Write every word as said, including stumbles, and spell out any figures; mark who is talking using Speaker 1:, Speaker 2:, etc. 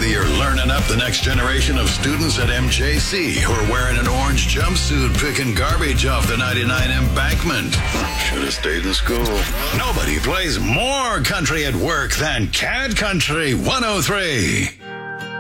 Speaker 1: Whether you're learning up the next generation of students at M J C or wearing an orange jumpsuit picking garbage off the ninety-nine embankment, should have stayed in school. Nobody plays more country at work than Cat Country one oh three.